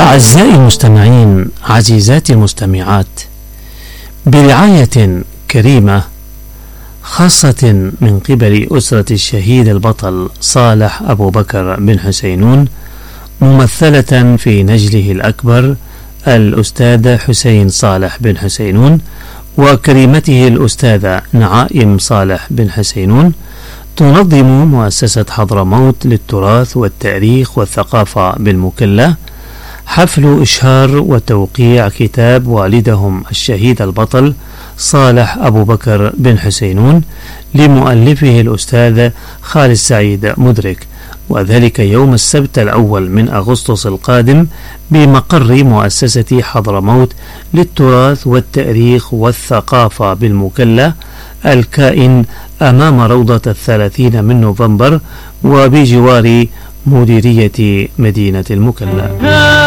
أعزائي المستمعين، عزيزاتي المستمعات، برعاية كريمة خاصة من قبل أسرة الشهيد البطل صالح أبو بكر بن حسينون، ممثلة في نجله الأكبر الأستاذ حسين صالح بن حسينون وكريمته الأستاذة نعائم صالح بن حسينون، تنظم مؤسسة حضرموت للتراث والتاريخ والثقافة بالمكلا حفل إشهار وتوقيع كتاب والدهم الشهيد البطل صالح أبو بكر بن حسينون لمؤلفه الأستاذ خالد سعيد مدرك، وذلك يوم السبت 1 أغسطس القادم بمقر مؤسسة حضرموت للتراث والتاريخ والثقافة بالمكلا الكائن أمام روضة 30 من نوفمبر وبجوار مديرية مدينة المكلا.